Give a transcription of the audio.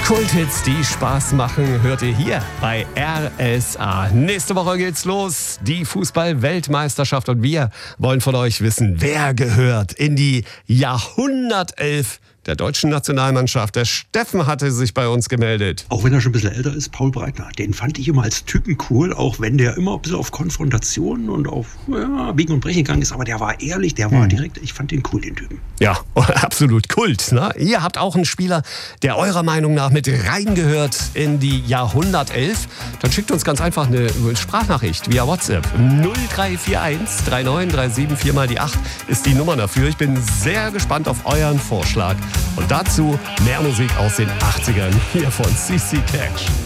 Kulthits, die Spaß machen, hört ihr hier bei RSA. Nächste Woche geht's los, die Fußball-Weltmeisterschaft. Und wir wollen von euch wissen, wer gehört in die Jahrhundertelf der deutschen Nationalmannschaft. Der Steffen hatte sich bei uns gemeldet. Auch wenn er schon ein bisschen älter ist, Paul Breitner. Den fand ich immer als Typen cool, auch wenn der immer ein bisschen auf Konfrontation und auf Biegen und Brechen gegangen ist. Aber der war ehrlich, der war direkt. Ich fand den cool, den Typen. Ja, absolut Kult. Ne? Ihr habt auch einen Spieler, der eurer Meinung nach mit reingehört in die Jahrhundertelf. Dann schickt uns ganz einfach eine Sprachnachricht via WhatsApp. 0341 3937 4 mal die 8 ist die Nummer dafür. Ich bin sehr gespannt auf euren Vorschlag. Und dazu mehr Musik aus den 80ern hier von CC Cash.